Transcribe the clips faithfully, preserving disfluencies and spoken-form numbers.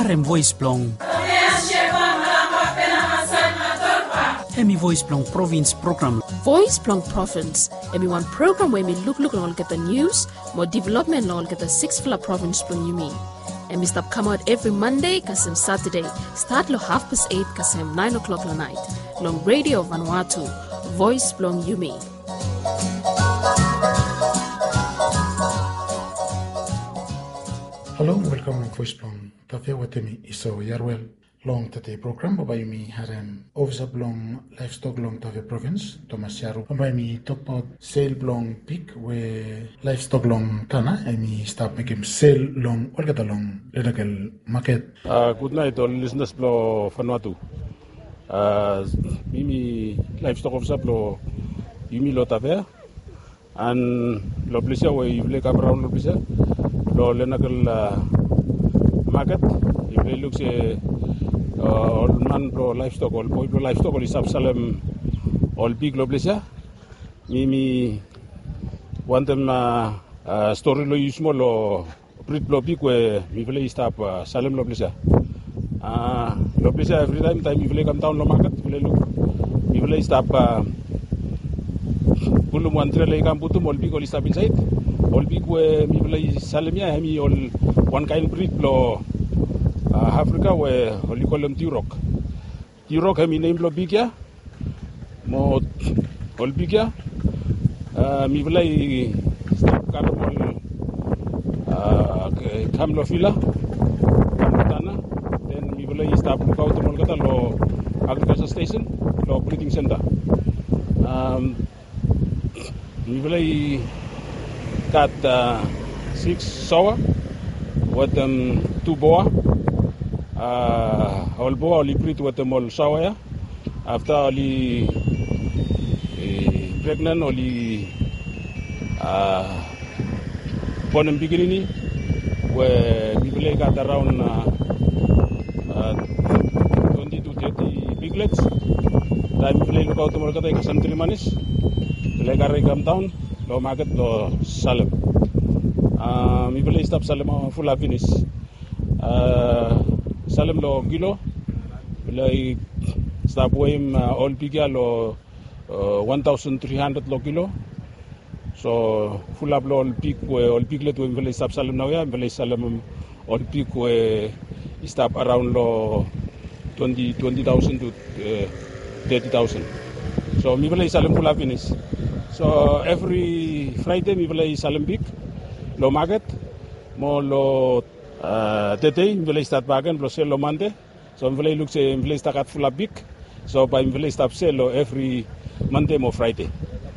Arem Voice Blong. Emi Voice Blong Province Program. Voice Blong Province. Emi one program where me look look and get the news, more development and get the six fila province Blong you mean. Emi stop come out every Monday, kasem Saturday. Start lo half past eight, kasem nine o'clock la night. Long Radio Vanuatu. Voice Blong you mean. Hello, welcome to Voice Blong. Tafia watemi iso yarwell. Long tate program babai mi harem officer blong livestock long tave province Thomas Yaru babai mi talk about sale blong pig we livestock long tana I mi start making sale long olgata long legal market. Uh, good night all listeners blo Vanuatu. Uh, mimi livestock officer blo yumi lo tave and lo pleasure we yule come around lo pleasure lo legal uh, market if looks a Uh, all man pro livestock, all boy pro livestock, all is Absalom, all big loblesa. Mimi want them uh, uh, story lo use mo lo Brit lo big we mi vele stop uh, Salem loblesa. Ah, loblesa every time time mi vele come down lo market vele look. Mi vele stop. Pulum one trailer come putum all big all stop inside. All big we mi vele Salemia hemi all one kind Brit lo. Uh, Africa where we call them T-Rock. T-Rock have been named Lobigia, more Olbigia, Mivlay Caramel, Camlofila, Camotana, then Mivlay stop out the Molgata Law Agriculture Station, Law Breeding Center. Um, Mivlay got uh, six sour with them um, two boa. Uh, all boa only breed with them all sour. After only uh, pregnant, only uh, born in beginning, where people got around uh, uh, twenty to thirty piglets. Time people look out to market like some three months. Like I come down, low market, low Salem. Uh, people stop Salem full of finish. Uh, Salem lo kilo, like stop weighing uh, all pigia lo uh, one thousand three hundred lo kilo. So full up lo all pig we all piglet we will stop Salem now ya, will Salem all pig we stop around lo twenty twenty thousand to uh, thirty thousand. So we will Salem full up finish. So every Friday we will Salem pig lo market mo lo. Uh, today, we will start back and sell on Monday. So we will look say we will start at full big. So by we will start sell every Monday or Friday.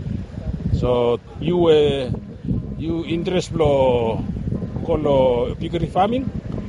So you uh, you interest lo call piggery farming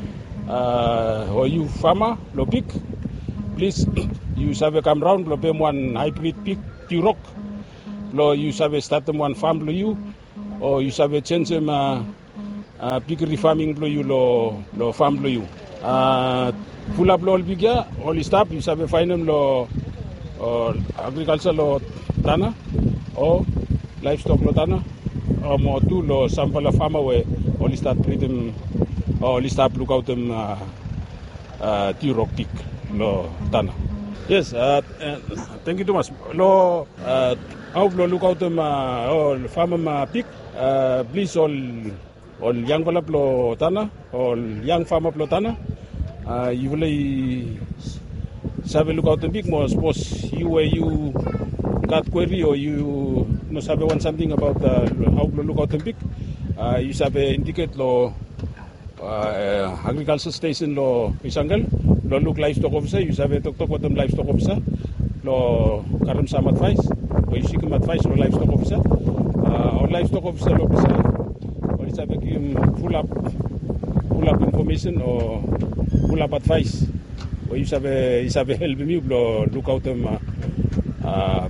uh, or you farmer lo pig. Please you have come round lo pay one hybrid pig T-Rock. Lo you have start them one farm lo you or you have change them. Uh, Uh, piggery farming lo you lo lo farm lo you. Uh, full up lo all bigya all stop you sabe find them lo uh, agriculture lo tana or livestock lo tana or more to lo sample of farmer where all start breeding or all stop look out them uh, uh, T-Rock pig lo tana. Yes, uh, uh, thank you too much. Lo uh, how lo look out them uh, all farmer uh, pig uh, please all all young fella plo tana, all young farmer plo tana. Uh, you will have a look out the big more. Suppose you where you got query or you must have want something about uh, how to look out the big. Uh, you have indicate lo uh, agriculture station lo Isangal. Lo look livestock officer. You have a talk talk with them livestock officer. Lo karam sam advice. Or you seek him advice lo livestock officer. Uh, or livestock officer lo officer. It's a full up, full up information or full up advice. Or you have a, you have a help me look out them uh, uh,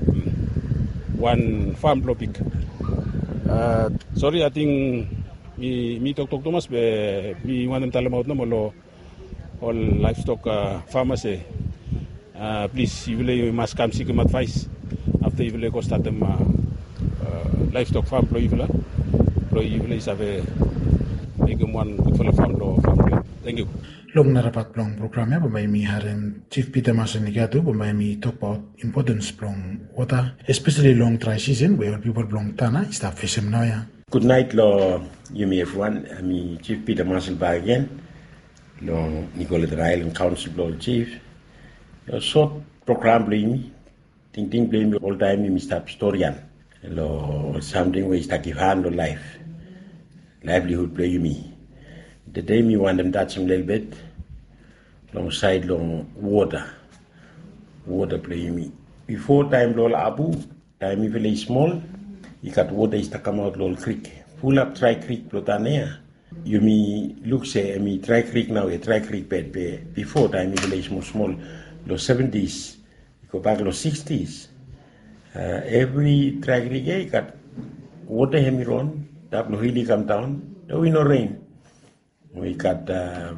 one farm topic. Uh, sorry, I think me me talk talk Thomas, but me want them tell about no more all livestock uh, farmers. Uh, please, you will you must come seek them advice after you will go start them uh, uh, livestock farm pro you will. Lo you will have a big one good for the farm law. Thank you. long narapat plong program ya pamai mi haren Chief Peter Mason Nigatu pamai mi talk about importance plong water, especially long dry season where people plong tana is that fish now ya. Good night lo Yumi everyone. I'm Chief Peter Marshall back again. Lo Nicollet Island Council lo Chief. A short program blame ting ting blame all time you stop historian. Lo something where is give hand on life. Livelihood play me. The day me want them touch a little bit. Long side long water. Water play me. Before time lo abu, time very small. You got water is to come out Lol Creek. Pull up Tri Creek Plotanea. You me look say me Tri Creek now a Tri Creek bed be before time village more small lo seventies. You go back lo sixties. Uh, every Tri Creek you got water hemi run, that no really come down, there we no rain. We got uh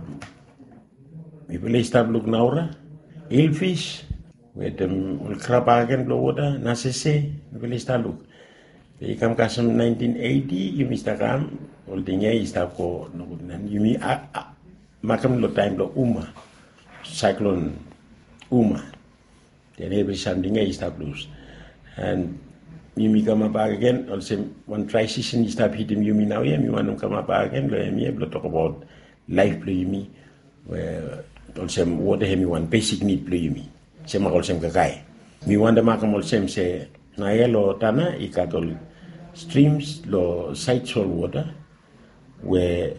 we village tab look naura, eelfish, with them um, crab again blow water, nasese, village tab look. Ikam kasam nineteen eighty, you mista kam, holdingnya istap ko nukunan. You mi a makam lo time lo Uma, cyclone Uma. Then every something istap lose. And you mi come back again. Also one dry season istap hit him. You mi now yeah, you want to come back again. Lo me able talk about life play you mi. Where also water hemi one basic need play you mi. Sema also kakai. Mi wanda makam also say. Na yellow tana ikatol streams lo side salt water where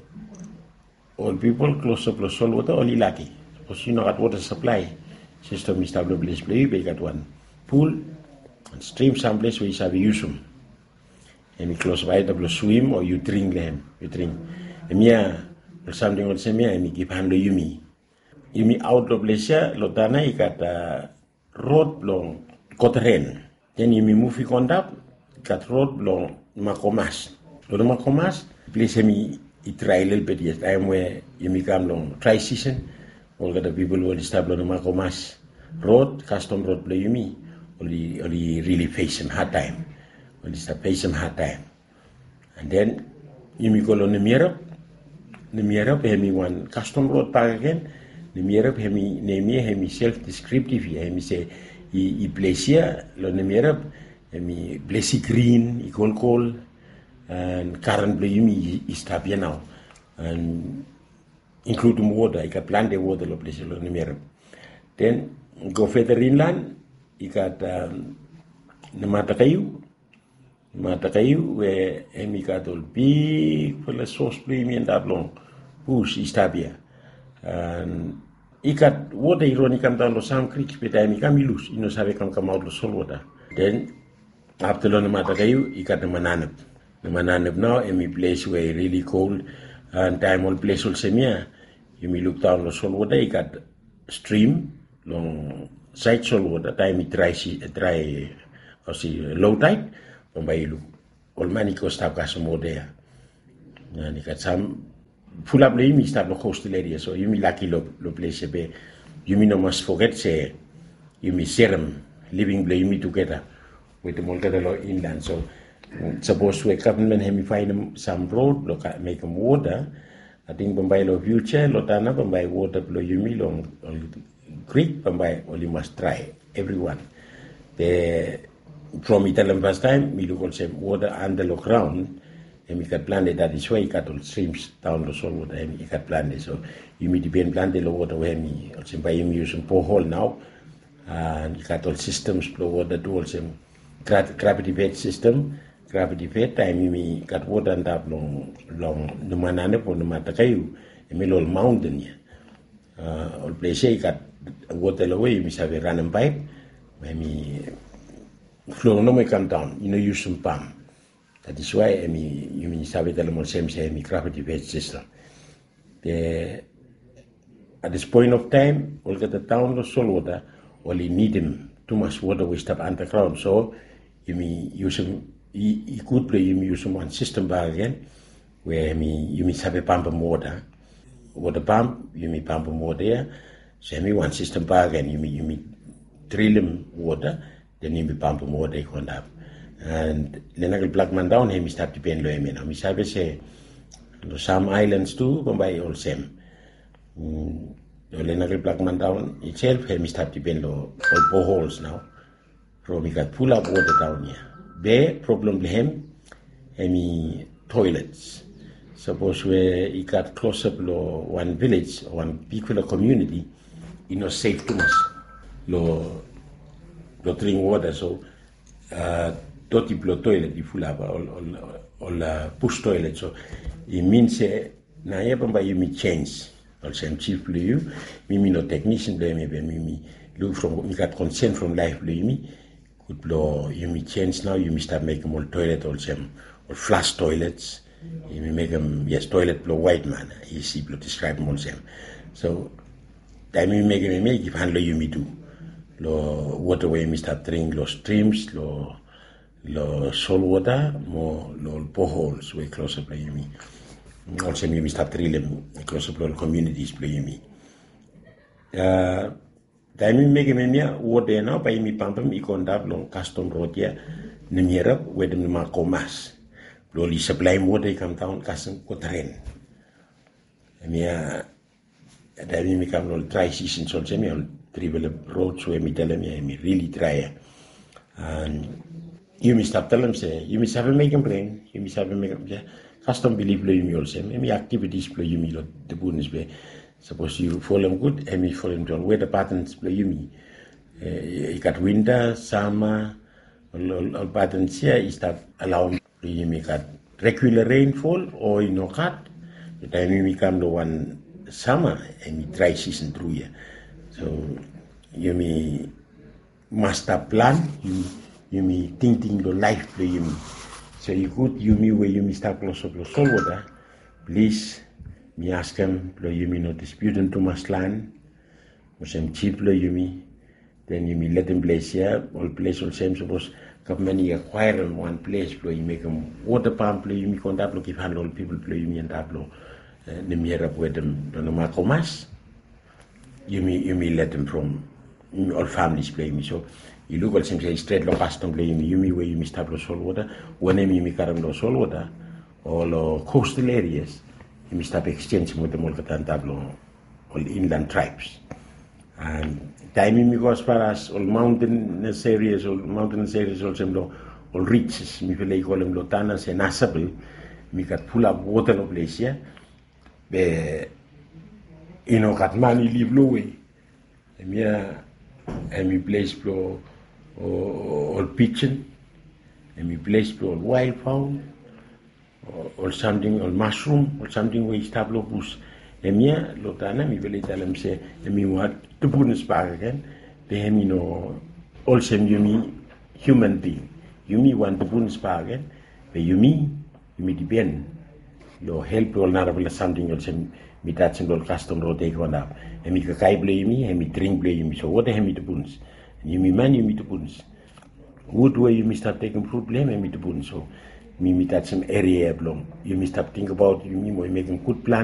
all people close up to salt water only lucky because you know at water supply system is established play we got one pool and stream someplace where you have use them and we close by the swim or you drink them you drink and yeah or something or same and give hand to yumi yumi out of place lo tana ikata road long kotren. Then you move it on up, got road long Macomas. Lo Macomas, place me it try a little bit yes. Time where you become long dry season, all the people will establish on Macomas road, custom road play you me. Only only really face some hard time. Only face some hard time. And then you go on the mirror, the mirror have me one custom road back again, the mirror have me name me have me self descriptive, have me say I, I place here, lo nemirap, mi place green, I call call, and current play me is tap here now, and including water, I got plant the water lo place lo nemirap. Then go further inland, I got um, Namatakayu, Namatakayu, where I got all big for the source play me and that long, push is tap here, and ikat water ironi come down to some creeks, but I come lose. You know, sabe come come out to salt water. Then after lo Namatakayu, ikat the Mananap. The Mananap now, and me place where really cold, and time all place all semia. You may look down to salt water. Ikat stream long side salt water. Time it dry dry, or see low tide. From by you look, all money cost up gas more there. And ikat some. Full up the you start the coastal area, so you may lucky lo lo place be. You may no must forget say you may serum living play you may together with the Molgadalo inland. So suppose we government have me find some road lo make them water. I think Bombay lo future lo tana Bombay water lo you may long creek Bombay only must try everyone. The from Italian past time we look also water under the ground. And we got planted that is why you got all streams down the salt water and you got planted. So you may depend planted the water where me also by him using borehole now. And you got all systems flow water do also gravity fed system. Gravity fed time you may got water and up long long the manana on the Matakayu, a middle mountain here. Uh all place you got water away, you must have a running pipe where me flow no may come down, you know, use some pump. That is why I mean, you mean sabi talaga same say me gravity fed system. The at this point of time, all get the town of salt water, only need them too much water we stop underground. So you mean use them. You could play you use one system back again, where I mean you mean sabi pump water, water pump you mean pump water there. So I mean one system back again you mean you mean drill them water, then you mean pump water you can have. And Lenagal Black Man down here, we start to pay low. I mean, we say some islands too, but by all same. Mm, the Lenagel Blackman down itself, he must have to bend all boreholes now. From we got pull up water down here. Be problem to him, any toilets. Suppose where he got close up to one village or one particular community, you know, safe to us. Lo, lo drink water, so uh, dirty blow toilet, you full up all, all, all uh, push toilet. So it means uh, na yeba ba you me change. Also, I'm chief blue you, me me no technician blue me, me me look from we got consent from life blue me. Good blow you me change now. You me start making more toilet also, or flush toilets. You make them, yes, toilet blow white man, easy blow describe them all same. So, I mean, make them make if handle you me do. Lo waterway me start drink, lo streams, lo, lo salt water, more, lo boreholes, way closer play you me. Also, me start drilling closer blow communities play you me. Uh, I mean, make them me water now, by me pumping, me conduct long custom road here, Nemira, where the Marco Mass. Loli supply water come down kasang kotren. Mia da mi mi kam lol dry season so me on travel roads where me tell me me really dry. And you me stop tell them say you me have make them brain, you me have make them custom believe lo you me also me activities play you me lo the bonus be. Suppose you follow them good and me follow them down where the patterns play you me. You got winter, summer, all, all patterns here is that allow you make a regular rainfall or you know cut. The time you come to one summer and dry season through here. So you may master plan, you you may thinking the life play you may. So you could you may where you may start close up your soul water. Please me ask them you may not dispute into must land. Some cheap you may then you may let them place here, all place all same suppose many acquire in one place, you make them water pump, you make on that, if handle people play you and tableau, the mirror with them, don't know mass. You may you may let them from all families play me. So you look at some say straight low custom play me, you may where you may tableau salt water, when you may carry no salt water, all coastal areas, you may start exchanging with them all the tableau, all inland tribes. And timing because as far as all mountainous areas, all mountainous areas also all reaches, me feel like call them lotanas and nasable, me got pull up water no place here. Be you know got money live low way. And me and me place blow all pigeon, and me place blow all wildfowl, or, or something, or mushroom, or something where tableau bush. And me lotana me feel tell them say, and me what to put in spark again, they you know also you mean human being. You me want to put in spark again, but you me you me depend. Your help will not have something else me that's in the custom road take one up. And me kai blame me, and me drink blame me. So what the me to put? You me man you me to put. Wood way you me start taking fruit blame and me to put. So me me that's some area belong. You me start think about you me making good plan.